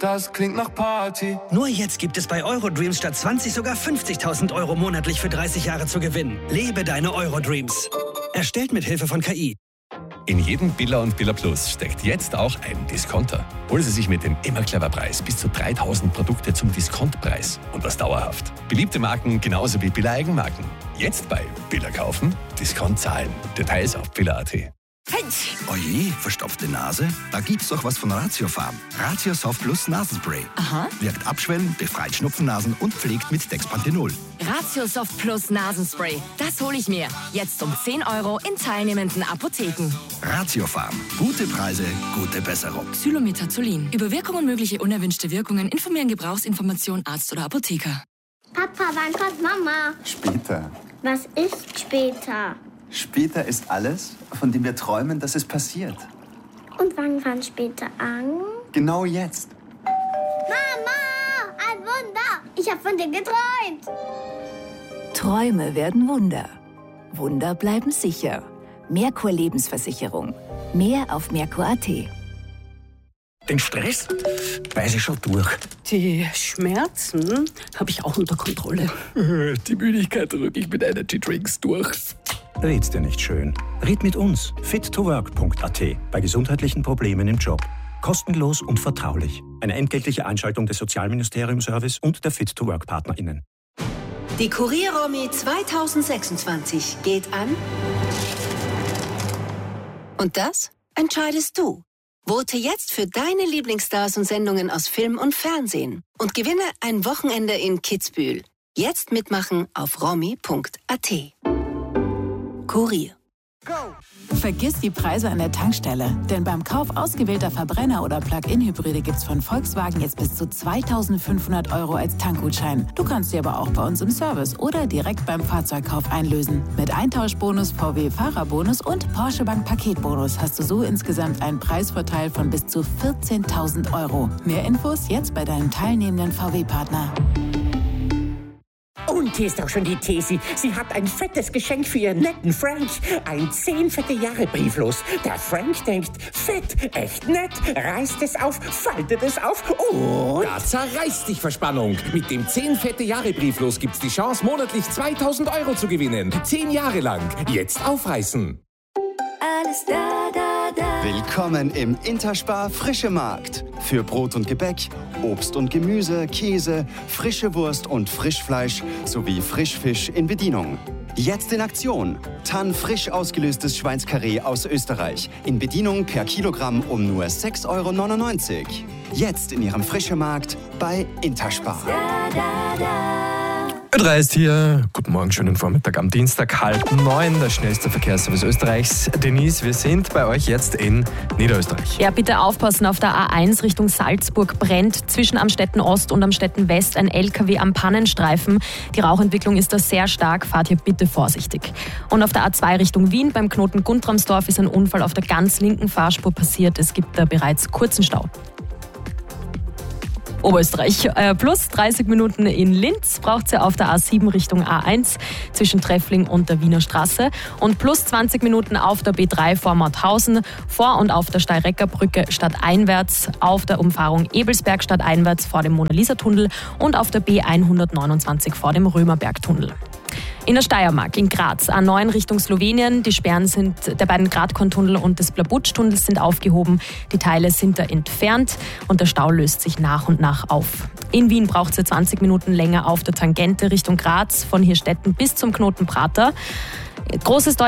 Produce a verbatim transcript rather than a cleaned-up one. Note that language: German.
Das klingt nach Party. Nur jetzt gibt es bei Eurodreams statt zwanzig sogar fünfzigtausend Euro monatlich für dreißig Jahre zu gewinnen. Lebe deine Eurodreams. Erstellt mit Hilfe von K I. In jedem Billa und Billa Plus steckt jetzt auch ein Discounter. Holen Sie sich mit dem immer clever Preis bis zu dreitausend Produkte zum Diskontpreis. Und das dauerhaft. Beliebte Marken genauso wie Billa Eigenmarken. Jetzt bei Billa kaufen, Discount zahlen. Details auf billa punkt at. Oje, verstopfte Nase? Da gibt's doch was von Ratiofarm. Ratio Soft Plus Nasenspray. Aha. Wirkt abschwellend, befreit Schnupfennasen und pflegt mit Dexpanthenol. Ratio Soft Plus Nasenspray. Das hole ich mir. Jetzt um zehn Euro in teilnehmenden Apotheken. Ratiofarm. Gute Preise, gute Besserung. Xylomethazolin. Über Wirkungen und mögliche unerwünschte Wirkungen informieren Gebrauchsinformation Arzt oder Apotheker. Papa, wann kommt Mama? Später. Was ist später? Später ist alles, von dem wir träumen, dass es passiert. Und wann fängt später an? Genau jetzt. Mama, ein Wunder! Ich habe von dir geträumt. Träume werden Wunder. Wunder bleiben sicher. Merkur Lebensversicherung. Mehr auf merkur punkt at. Den Stress weiß ich schon durch. Die Schmerzen habe ich auch unter Kontrolle. Die Müdigkeit drücke ich mit Energy Drinks durch. Red's dir nicht schön. Red mit uns. fit to work punkt at bei gesundheitlichen Problemen im Job. Kostenlos und vertraulich. Eine entgeltliche Einschaltung des Sozialministerium-Service und der Fit-to-Work-PartnerInnen. Die Kurier-Romy zweitausendsechsundzwanzig geht an. Und das entscheidest du. Vote jetzt für deine Lieblingsstars und Sendungen aus Film und Fernsehen und gewinne ein Wochenende in Kitzbühel. Jetzt mitmachen auf romy punkt at. Kurier. Vergiss die Preise an der Tankstelle, denn beim Kauf ausgewählter Verbrenner- oder Plug-in-Hybride gibt's von Volkswagen jetzt bis zu zweitausendfünfhundert Euro als Tankgutschein. Du kannst sie aber auch bei uns im Service oder direkt beim Fahrzeugkauf einlösen. Mit Eintauschbonus, V W-Fahrerbonus und Porsche Bank Paketbonus hast du so insgesamt einen Preisvorteil von bis zu vierzehntausend Euro. Mehr Infos jetzt bei deinem teilnehmenden V W-Partner. Und hier ist auch schon die Tesi. Sie hat ein fettes Geschenk für ihren netten Frank. Ein zehn fette Jahre Brieflos. Der Frank denkt, fett, echt nett, reißt es auf, faltet es auf und... Da zerreißt dich Verspannung. Mit dem zehn fette Jahre Brieflos gibt's die Chance, monatlich zweitausend Euro zu gewinnen. Zehn Jahre lang. Jetzt aufreißen. Alles da, da, da. Willkommen im Interspar Frische Markt. Für Brot und Gebäck, Obst und Gemüse, Käse, frische Wurst und Frischfleisch sowie Frischfisch in Bedienung. Jetzt in Aktion. Tann frisch ausgelöstes Schweinskarree aus Österreich. In Bedienung per Kilogramm um nur sechs Euro neunundneunzig. Jetzt in Ihrem Frische Markt bei Interspar. Da, da, da. Ö drei ist hier. Guten Morgen, schönen Vormittag am Dienstag, halb neun, der schnellste Verkehrsservice Österreichs. Denise, wir sind bei euch jetzt in Niederösterreich. Ja, bitte aufpassen, auf der A eins Richtung Salzburg brennt zwischen Amstetten Ost und Amstetten West ein L K W am Pannenstreifen. Die Rauchentwicklung ist da sehr stark, fahrt hier bitte vorsichtig. Und auf der A zwei Richtung Wien beim Knoten Guntramsdorf ist ein Unfall auf der ganz linken Fahrspur passiert. Es gibt da bereits kurzen Stau. Oberösterreich. Äh, plus dreißig Minuten in Linz braucht sie auf der A sieben Richtung A eins zwischen Treffling und der Wiener Straße und plus zwanzig Minuten auf der B drei vor Mauthausen, vor und auf der Steireckerbrücke stadteinwärts, auf der Umfahrung Ebelsberg stadteinwärts vor dem Mona-Lisa-Tunnel und auf der B hundertneunundzwanzig vor dem Römerberg-Tunnel. In der Steiermark, in Graz, A neun Richtung Slowenien. Die Sperren sind der beiden Gradkorn-Tunnel und des Blabutsch-Tunnels sind aufgehoben. Die Teile sind da entfernt und der Stau löst sich nach und nach auf. In Wien braucht es zwanzig Minuten länger auf der Tangente Richtung Graz, von Hirstetten bis zum Knoten Prater. Großes